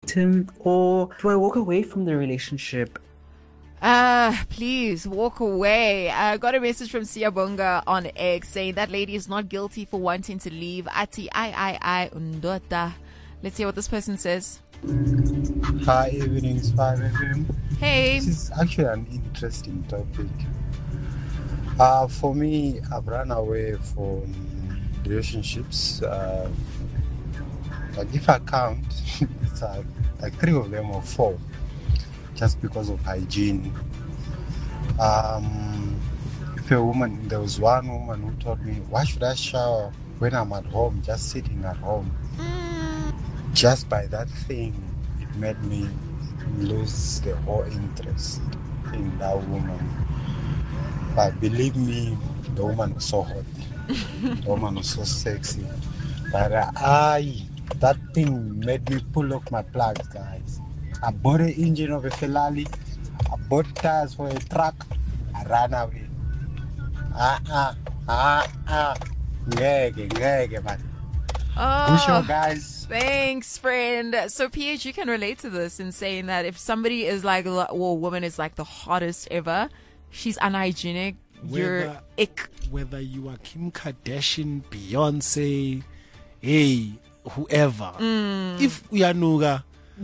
him, or do I walk away from the relationship? Please walk away. I got a message from Siyabonga on X saying that lady is not guilty for wanting to leave. Ati I undota. Let's hear what this person says. Hi, evenings 5 FM. Hey. This is actually an interesting topic. For me, I've run away from relationships. Like if I count, it's like 3 of them or 4, just because of hygiene. If a woman, there was one woman who told me, why should I shower when I'm at home, just sitting at home? Just by that thing, it made me lose the whole interest in that woman. But believe me, the woman was so hot. The woman was so sexy. But that thing made me pull off my plugs, guys. I bought an engine of a Ferrari. I bought tires for a truck. I ran away. Ngeke, man. Oh, guys. thanks, friend. So, PH, you can relate to this in saying that if somebody is like, well, a woman is like the hottest ever, she's unhygienic, you're ick. Whether you are Kim Kardashian, Beyonce, hey, whoever. If we are Nuga,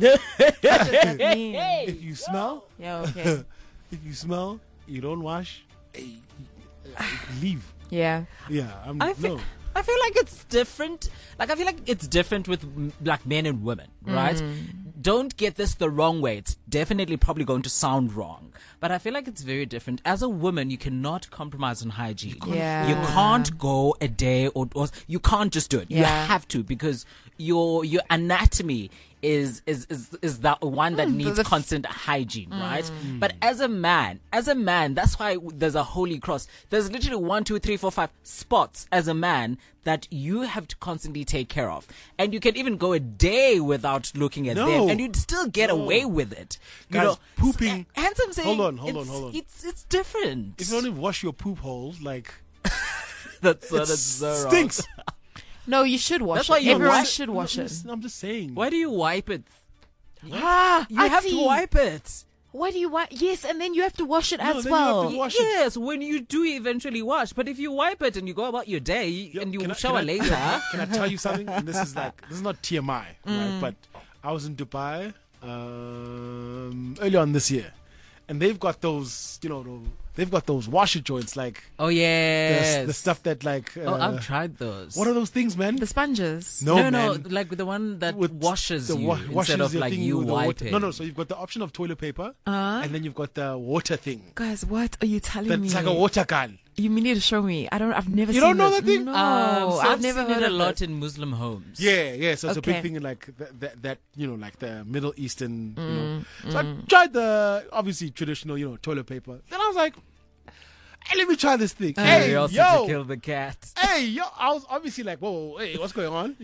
if you smell, yeah, okay. if you smell, you don't wash, hey, leave. Yeah. Yeah, I feel like it's different. Like, I feel like it's different with like men and women, right? Don't get this the wrong way. It's definitely probably going to sound wrong. But I feel like it's very different. As a woman, you cannot compromise on hygiene. Yeah. You can't go a day or you can't just do it. Yeah. You have to, because your anatomy is that one that needs constant hygiene, right? But as a man, that's why there's a holy cross. There's literally 1, 2, 3, 4, 5 spots as a man that you have to constantly take care of. And you can even go a day without looking at them, and you'd still get away with it. You Guys, know, pooping. Handsome saying, Hold on. It's different. If you only wash your poop holes, like that's so wrong. stinks. No, you should wash That's it. why you Everyone wash- should wash it. I'm just saying. Why do you wipe it? You I have to see. wipe it. Why do you wash? Yes, and then you have to wash it as then you have well. to wash it. Yes, when you do eventually wash. But if you wipe it and you go about your day and you shower later. Can I tell you something? And this is not TMI, right? But I was in Dubai earlier on this year, and they've got those, they've got those washer joints, like Oh yeah, the stuff that like. I've tried those. What are those things, man? The sponges. No, man. like the one that With washes the you washes instead of your like thing you with the water. wiping. No. So you've got the option of toilet paper, and then you've got the water thing. Guys, what are you telling me? That's like a water gun. You need to show me. I've never You seen don't know this. that thing? No, So I've never seen heard it of a lot it. in Muslim homes. Yeah. So it's a Okay. big thing in like that like the Middle Eastern. So I tried the obviously traditional toilet paper. Then I was like, hey, let me try this thing. Hey, You also yo. to kill the cat. Hey, yo, I was obviously like, whoa, hey, what's going on?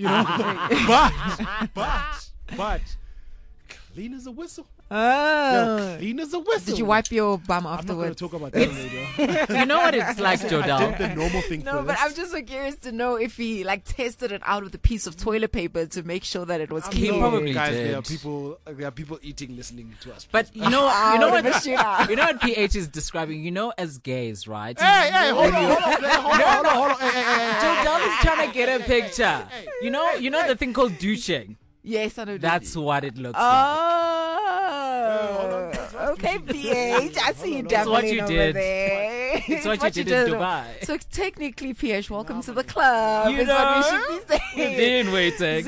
But clean as a whistle. Oh. Clean as a whistle. Did you wipe your bum I'm not going to afterwards? talk about that later. You know what it's like, I did Jodal? the normal thing No, first. but I'm just so curious to know if he like tested it out with a piece of toilet paper to make sure that it was He clean. probably guys, did. there are people eating, listening to us. But you know what? never shoot out. You know what PH is describing. As gays, right? Hey, hold on. Hey. Jodal is trying to get a picture. You know the thing called douching. Yes, I know. That's what it looks like. Oh, okay, PH. I see you That's what dabbling you over did. there. It's what you did in Dubai. So technically, PH, welcome to the club. You is what we should be You've saying. been waiting.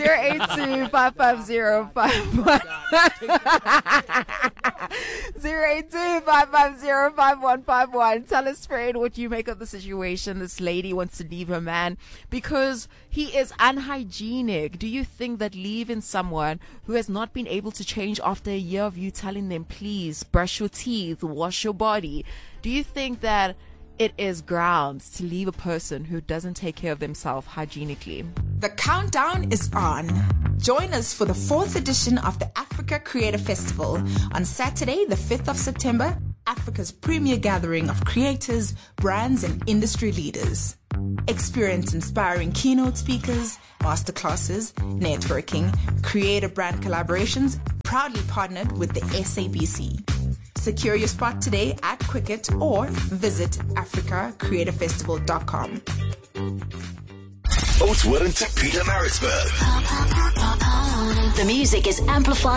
082-550-5151. Tell us, friend, what you make of the situation. This lady wants to leave her man because he is unhygienic. Do you think that leaving someone who has not been able to change after a year of you telling them, please brush your teeth, wash your body, do you think that it is grounds to leave a person who doesn't take care of themselves hygienically? The countdown is on. Join us for the 4th edition of the Africa Creator Festival on Saturday, the 5th of September, Africa's premier gathering of creators, brands, and industry leaders. Experience inspiring keynote speakers, masterclasses, networking, creator brand collaborations, proudly partnered with the SABC. Secure your spot today at Quicket or visit africacreatorfestival.com. Oatswood and Peter Maritzburg. The music is amplified.